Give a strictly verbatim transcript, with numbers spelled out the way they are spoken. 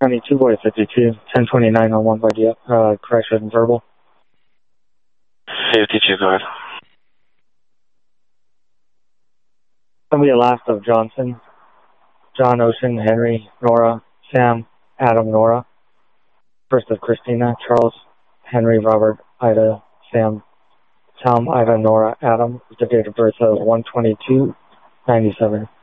ninety-two boy fifty-two, ten twenty-nine on one by the uh, correction verbal. fifty-two, go ahead. Somebody last of Johnson, John, Ocean, Henry, Nora, Sam, Adam, Nora. First of Christina, Charles, Henry, Robert, Ida, Sam, Tom, Ida, Nora, Adam. The date of birth of one twenty-two ninety-seven.